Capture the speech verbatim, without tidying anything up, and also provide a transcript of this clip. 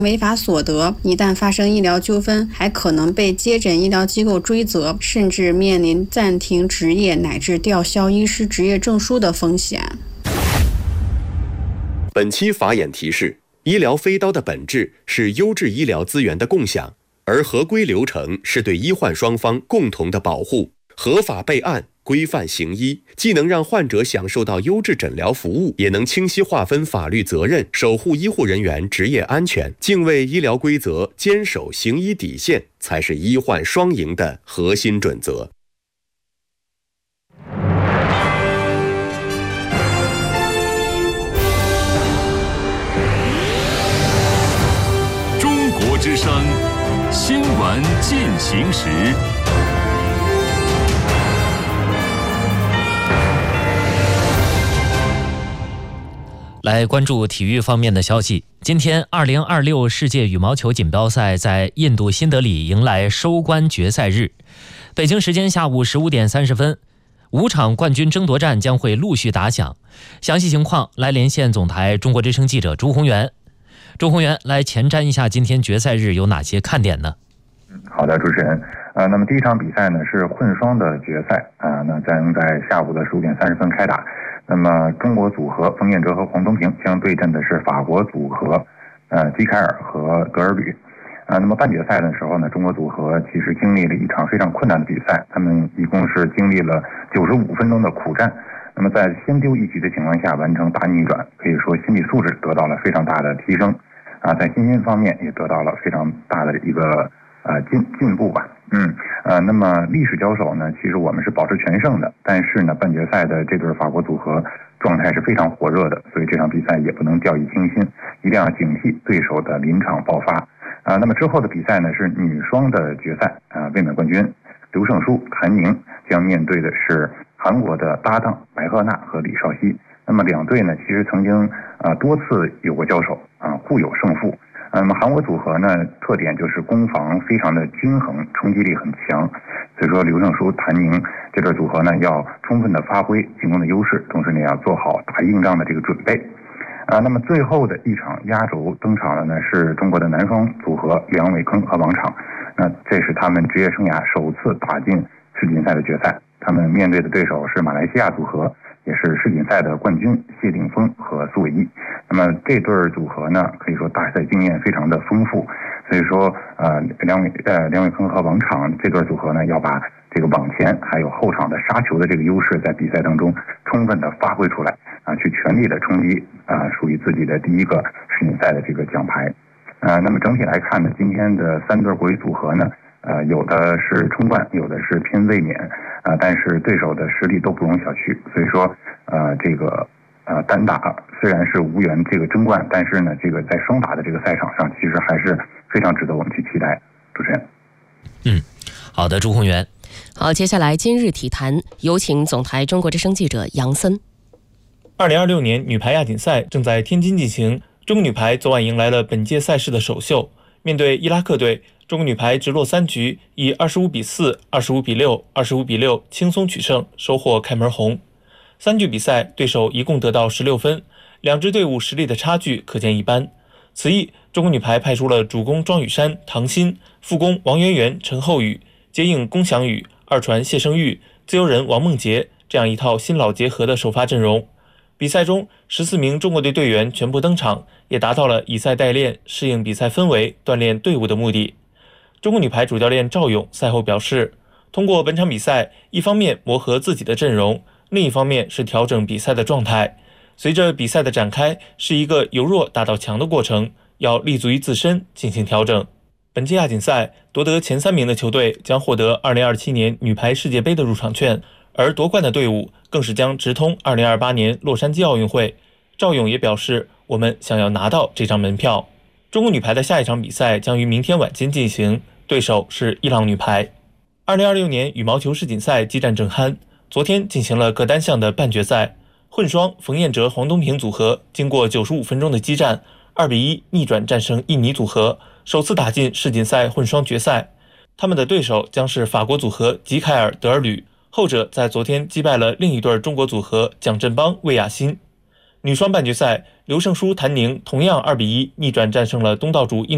违法所得，一旦发生医疗纠纷，还可能被接诊医疗机构追责，甚至面临暂停执业乃至吊销医师执业证书的风险。 本期法眼提示：医疗飞刀的本质是优质医疗资源的共享，而合规流程是对医患双方共同的保护。合法备案、规范行医，既能让患者享受到优质诊疗服务，也能清晰划分法律责任，守护医护人员职业安全，敬畏医疗规则，坚守行医底线，才是医患双赢的核心准则。 中国之声新闻进行时。 来关注体育方面的消息。今天二零二六世界羽毛球锦标赛在印度新德里迎来收官决赛日。北京时间下午十五点三十分，五场冠军争夺战将会陆续打响。详细情况来连线总台中国之声记者朱宏元。朱宏元，来前瞻一下今天决赛日有哪些看点呢？ 好的，主持人。呃，那么第一场比赛呢是混双的决赛啊、呃，那将在下午的十五点三十分开打。那么中国组合冯彦哲和黄东萍将对阵的是法国组合呃基凯尔和德尔吕。呃，那么半决赛的时候呢，中国组合其实经历了一场非常困难的比赛，他们一共是经历了九十五分钟的苦战。那么在先丢一局的情况下完成大逆转，可以说心理素质得到了非常大的提升啊，在信心方面也得到了非常大的一个呃进进步吧。嗯呃，那么历史交手呢，其实我们是保持全胜的，但是呢，半决赛的这对法国组合状态是非常火热的，所以这场比赛也不能掉以轻心，一定要警惕对手的临场爆发。啊、呃，那么之后的比赛呢是女双的决赛啊、呃，卫冕冠军刘胜书、谭宁将面对的是韩国的搭档白鹤娜和李绍熙。那么两队呢，其实曾经啊、呃、多次有过交手啊、呃，互有胜负。那么韩国组合呢，特点就是攻防非常的均衡，冲击力很强。所以说刘胜书、谭宁这对组合呢，要充分的发挥进攻的优势，同时呢，要做好打硬仗的这个准备。啊，那么最后的一场压轴登场的呢，是中国的男双组合梁伟铿和王昶。那这是他们职业生涯首次打进世锦赛的决赛，他们面对的对手是马来西亚组合，也是世锦赛的冠军谢定峰和苏伟毅。那么这对组合呢，可以说大赛经验非常的丰富，所以说呃梁伟呃梁伟铿和王昶这对组合呢，要把这个网前还有后场的杀球的这个优势在比赛当中充分的发挥出来啊，去全力的冲击啊属于自己的第一个世锦赛的这个奖牌。呃，那么整体来看呢，今天的三对国际组合呢，呃，有的是冲冠，有的是拼卫冕，啊、呃，但是对手的实力都不容小觑，所以说，呃，这个呃单打虽然是无缘这个争冠，但是呢，这个在双打的这个赛场上，其实还是非常值得我们去期待。主持人， 嗯，好的，朱宏元。 好，接下来今日体坛，有请总台中国之声记者杨森。 二零二六年女排亚锦赛正在天津进行，中国女排昨晚迎来了本届赛事的首秀，面对伊拉克队，中国女排直落三局，以二十五比四、二十五比六、二十五比六轻松取胜，收获开门红。三局比赛，对手一共得到十六分，两支队伍实力的差距可见一斑。此役，中国女排派出了主攻庄雨珊、唐鑫，副攻王媛媛、陈厚宇，接应龚翔宇、二传谢生育、自由人王梦洁这样一套新老结合的首发阵容。比赛中，十四名中国队队员全部登场，也达到了以赛代练、适应比赛氛围、锻炼队伍的目的。中国女排主教练赵勇赛后表示，通过本场比赛，一方面磨合自己的阵容，另一方面是调整比赛的状态。随着比赛的展开，是一个由弱打到强的过程，要立足于自身进行调整。本届亚锦赛夺得前三名的球队将获得二零二七年女排世界杯的入场券，而夺冠的队伍更是将直通二零二八年洛杉矶奥运会。赵勇也表示，我们想要拿到这张门票。中国女排的下一场比赛将于明天晚间进行，对手是伊朗女排。二零二六年羽毛球世锦赛激战正酣，昨天进行了各单项的半决赛，混双冯彦哲黄东萍组合经过九十五分钟的激战，二比一逆转战胜印尼组合，首次打进世锦赛混双决赛。他们的对手将是法国组合吉凯尔德尔吕，后者在昨天击败了另一对中国组合蒋振邦魏雅欣。女双半决赛，刘胜书谭宁同样二比一逆转战胜了东道主印